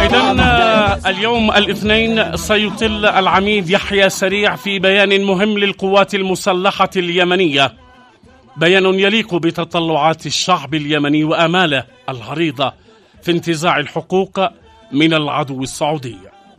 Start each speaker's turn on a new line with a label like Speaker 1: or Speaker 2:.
Speaker 1: إذن اليوم الاثنين سيطل العميد يحيى سريع في بيان مهم للقوات المسلحة اليمنية، بيان يليق بتطلعات الشعب اليمني وآماله العريضة في انتزاع الحقوق من العدو السعودي.